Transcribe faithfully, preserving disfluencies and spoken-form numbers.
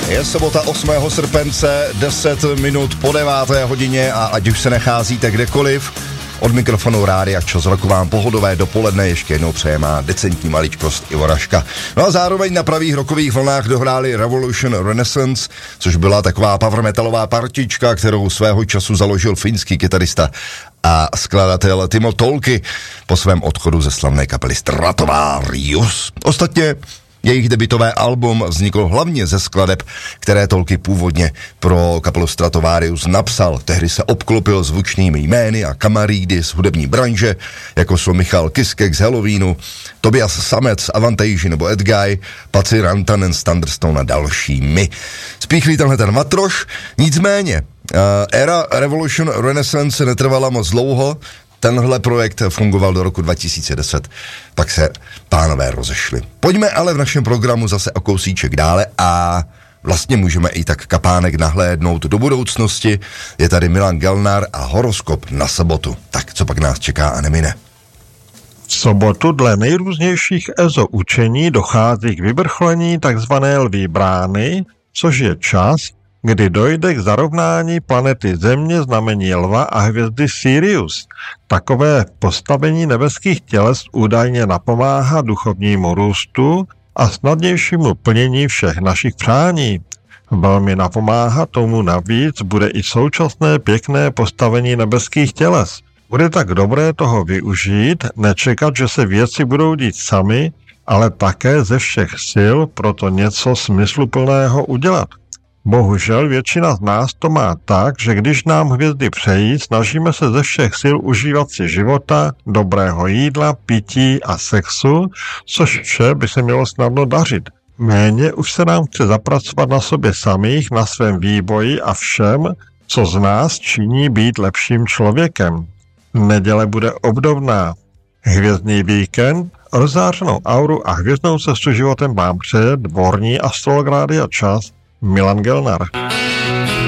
Je sobota osmého srpence, deset minut po deváté hodině a ať už se nacházíte kdekoliv, od mikrofonu Rádia Čas roku vám pohodové dopoledne ještě jednou přeje má decentní maličkost Ivo Raška. No a zároveň na pravých rockových vlnách dohráli Revolution Renaissance, což byla taková power metalová partička, kterou svého času založil finský kytarista a skladatel Timo Tolkki po svém odchodu ze slavné kapely Stratovarius. Ostatně jejich debutové album vzniklo hlavně ze skladeb, které Tolkki původně pro kapelu Stratovarius napsal. Tehdy se obklopil zvučnými jmény a kamarídy z hudební branže, jako jsou Michal Kiskek z Halloweenu, Tobias Sammet z Avantage nebo Ed Guy, Patsy Rantanen z Thunderstone a dalšími. Spíchlí tenhle ten matroš, nicméně uh, éra Revolution Renaissance netrvala moc dlouho. Tenhle projekt fungoval do roku dva tisíce deset, pak se pánové rozešli. Pojďme ale v našem programu zase o kousíček dále a vlastně můžeme i tak kapánek nahlédnout do budoucnosti. Je tady Milan Gelnar a horoskop na sobotu. Tak co pak nás čeká a nemine? V sobotu dle nejrůznějších ezo učení dochází k vyvrcholení takzvané lví brány, což je čas, kdy dojde k zarovnání planety Země znamení lva a hvězdy Sirius. Takové postavení nebeských těles údajně napomáhá duchovnímu růstu a snadnějšímu plnění všech našich přání. Velmi napomáhá tomu navíc bude i současné pěkné postavení nebeských těles. Bude tak dobré toho využít, nečekat, že se věci budou dít sami, ale také ze všech sil proto něco smysluplného udělat. Bohužel většina z nás to má tak, že když nám hvězdy přejí, snažíme se ze všech sil užívat si života, dobrého jídla, pití a sexu, což vše by se mělo snadno dařit. Méně už se nám chce zapracovat na sobě samých, na svém vývoji a všem, co z nás činí být lepším člověkem. Neděle bude obdobná. Hvězdný víkend, rozzářenou auru a hvězdnou cestu životem vám přeje dvorní astrolog Rádia Čas Milan Gelnar.